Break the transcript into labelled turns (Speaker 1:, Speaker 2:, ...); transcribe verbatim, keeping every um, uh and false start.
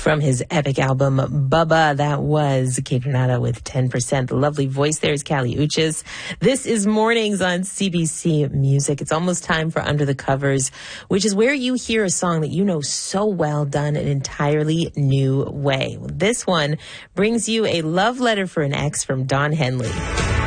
Speaker 1: From his epic album, Bubba, that was Kate Renata with ten percent. The lovely voice there is Kali Uchis. This is Mornings on C B C Music. It's almost time for Under the Covers, which is where you hear a song that you know so well done an entirely new way. This one brings you a love letter for an ex from Don Henley.